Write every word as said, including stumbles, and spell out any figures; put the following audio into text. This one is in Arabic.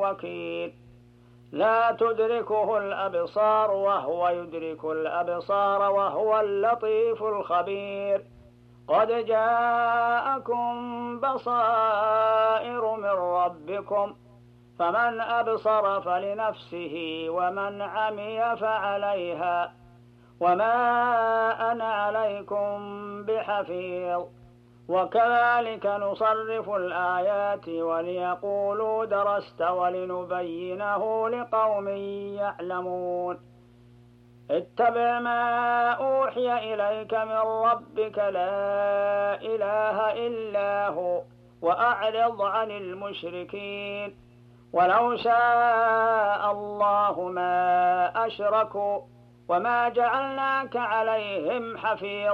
وكيل لا تدركه الأبصار وهو يدرك الأبصار وهو اللطيف الخبير قد جاءكم بصائر من ربكم فمن أبصر فلنفسه ومن عمي فعليها وما أنا عليكم بحفيظ وكذلك نصرف الآيات وليقولوا درست ولنبينه لقوم يعلمون اتبع ما أوحي إليك من ربك لا إله إلا هو وأعرض عن المشركين ولو شاء الله ما أشركوا وما جعلناك عليهم حفيظا